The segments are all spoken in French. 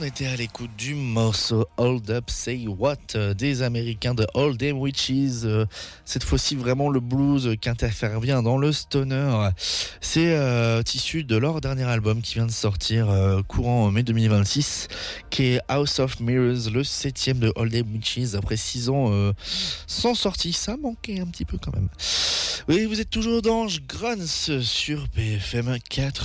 était à l'écoute du morceau Hold Up Say What des Américains de All Them Witches. Cette fois-ci vraiment le blues qui intervient dans le stoner. C'est issu de leur dernier album qui vient de sortir courant mai 2026, qui est House of Mirrors, le 7e de All Them Witches après 6 ans sans sortie. Ça manquait un petit peu quand même. Oui, vous êtes toujours dans Grunts sur BFM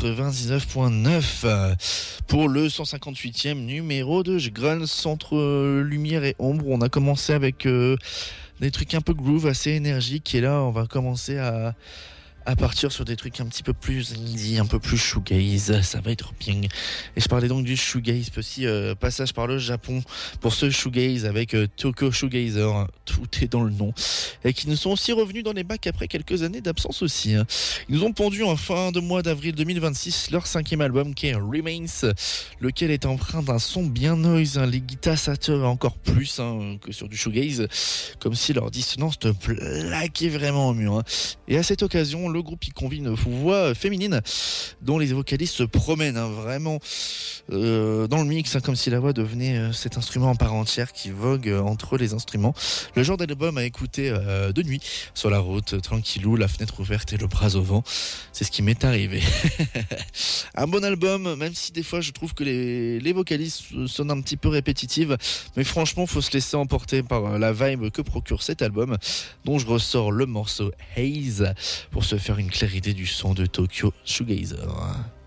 99.9 pour le 158e numéro de Grunts entre lumière et ombre. On a commencé avec des trucs un peu groove, assez énergiques, et là on va commencer à partir sur des trucs un petit peu plus indie, un peu plus shoegaze. Ça va être bien. Et je parlais donc du shoegaze, petit passage par le Japon pour ce shoegaze avec Tokyo Shoegazer, tout est dans le nom, et qui nous sont aussi revenus dans les bacs après quelques années d'absence aussi. Ils nous ont pondu en fin de mois d'avril 2026 leur 5e album qui est Remains, lequel est empreint d'un son bien noise. Les guitares saturent encore plus que sur du shoegaze, comme si leur dissonance te plaquait vraiment au mur. Et à cette occasion, le groupe y convie une voix féminine dont les vocalistes se promènent vraiment dans le mix, comme si la voix devenait cet instrument en part entière qui vogue entre les instruments. Le genre d'album à écouter de nuit, sur la route, tranquillou, la fenêtre ouverte et le bras au vent. C'est ce qui m'est arrivé. Un bon album, même si des fois je trouve que les vocalistes sonnent un petit peu répétitives, mais franchement faut se laisser emporter par la vibe que procure cet album, dont je ressors le morceau Haze pour se faire une claire idée du son de Tokyo Shoegazer.